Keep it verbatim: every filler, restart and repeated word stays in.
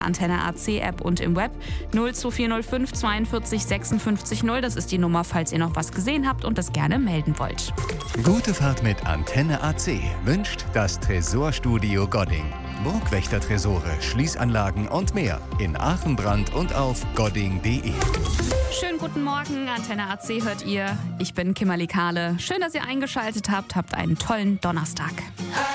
Antenne A C App und im Web. null zwei vier null fünf zweiundvierzig sechsundfünfzig null, das ist die Nummer, falls ihr noch was gesehen habt und das gerne melden wollt. Gute Fahrt mit Antenne A C wünscht das Tresorstudio Godding. Burgwächter-Tresore, Schließanlagen und mehr in Aachen-Brand und auf godding punkt de. Schönen guten Morgen, Antenne A C hört ihr. Ich bin Kimberly Kahle. Schön, dass ihr eingeschaltet habt. Habt einen tollen Donnerstag.